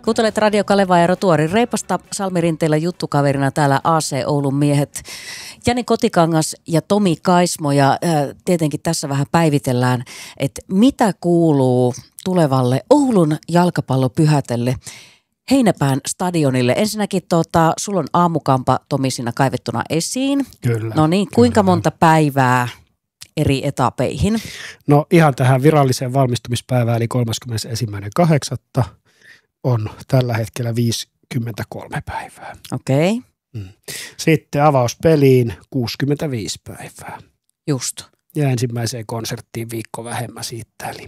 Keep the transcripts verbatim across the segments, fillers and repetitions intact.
Kuuntelet Radio Kalevaa ja Rotuarin reipasta Salmi Rinteellä juttukaverina täällä A C Oulun miehet. Jani Kotikangas ja Tomi Kaismo ja äh, tietenkin tässä vähän päivitellään, että mitä kuuluu tulevalle Oulun jalkapallopyhätelle Heinäpään stadionille. Ensinnäkin tota, sulla on aamukampa Tomi siinä kaivettuna esiin. Kyllä. No niin, kuinka kyllä. monta päivää eri etapeihin? No ihan tähän viralliseen valmistumispäivään eli kolmaskymmenesensimmäinen kahdeksatta on tällä hetkellä viisikymmentäkolme päivää. Okei. Okay. Mm. Sitten avauspeliin kuusikymmentäviisi päivää. Just. Ja ensimmäiseen konserttiin viikko vähemmän siitä, eli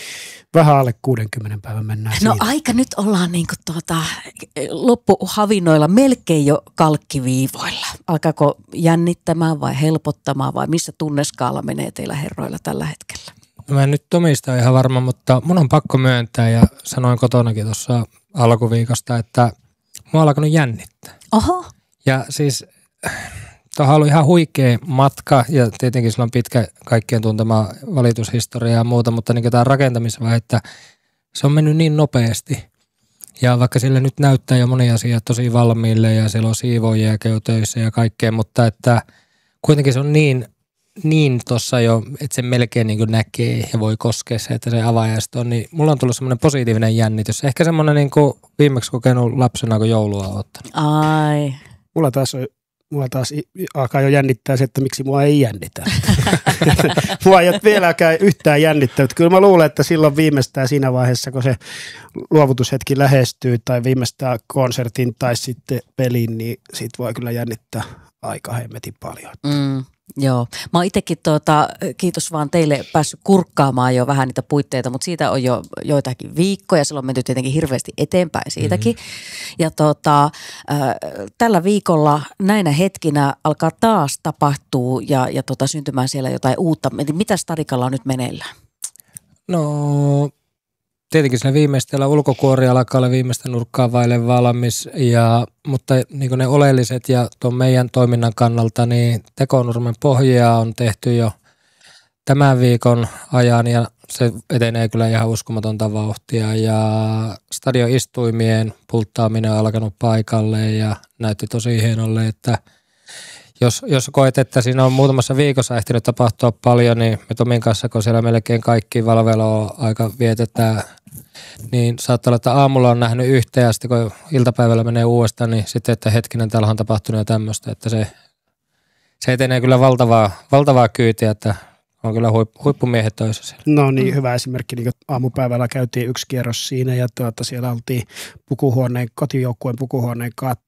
vähän alle kuudenkymmenen päivän mennään No siinä. aika nyt ollaan niinku tuota, loppuhavinoilla melkein jo kalkkiviivoilla. Alkaako jännittämään vai helpottamaan vai missä tunneskaala menee teillä herroilla tällä hetkellä? No mä en nyt Tomista ihan varma, mutta mun on pakko myöntää ja sanoin kotonakin tuossa alkuviikosta, että mua on alkanut jännittää. Oho. Ja siis tuohan on ollut ihan huikea matka ja tietenkin sillä on pitkä kaikkien tuntema valitushistoria ja muuta, mutta niin tämä rakentamisvaihe, että se on mennyt niin nopeasti. Ja vaikka sillä nyt näyttää jo moni asia tosi valmiille ja siellä on siivoojia ja käy töissä ja kaikkea, mutta että kuitenkin se on niin, niin tuossa jo, että se melkein niin kuin näkee ja voi koskea se, että se avaajasta on, niin mulla on tullut semmoinen positiivinen jännitys. Ehkä semmoinen niin kuin viimeksi kokenut lapsena, kun joulua on ottanut. Ai. Mulla taas on Mua taas alkaa jo jännittää se, että miksi mua ei jännitä. Mua ei ole vieläkään yhtään jännittänyt. Kyllä mä luulen, että silloin viimeistään siinä vaiheessa, kun se luovutushetki lähestyy tai viimeistään konsertin tai sitten pelin, niin siitä voi kyllä jännittää aika hemmetin paljon. Mm, joo. Mä oon itsekin, tuota, kiitos vaan teille, päässyt kurkkaamaan jo vähän niitä puitteita, mutta siitä on jo joitakin viikkoja. Silloin on menty tietenkin hirveästi eteenpäin siitäkin. Mm-hmm. Ja tuota, äh, tällä viikolla näinä hetkinä alkaa taas tapahtua ja, ja tuota, syntymään siellä jotain uutta. Mitä stadikalla on nyt meneillään? No tietenkin siinä viimeistellä ulkokuori alkaa olla viimeistä nurkkaa vaille valmis, ja, mutta niin ne oleelliset ja tuon meidän toiminnan kannalta, niin Tekonurmen pohjaa on tehty jo tämän viikon ajan ja se etenee kyllä ihan uskomatonta vauhtia ja stadion istuimien pulttaaminen on alkanut paikalle ja näytti tosi hienolle, että Jos, jos koet, että siinä on muutamassa viikossa ehtinyt tapahtua paljon, niin me Tomin kanssa, kun siellä melkein kaikki valveloaika vietetään, niin saattaa olla, että aamulla on nähnyt yhteen ja sitten kun iltapäivällä menee uudestaan, niin sitten, että hetkinen, täällä on tapahtunut jo tämmöistä, että se, se etenee kyllä valtavaa, valtavaa kyytiä, että on kyllä huip, huippumiehet töissä siellä. No niin, hyvä esimerkki. Niin aamupäivällä käytiin yksi kierros siinä ja tuota, siellä oltiin pukuhuoneen, kotijoukkueen pukuhuoneen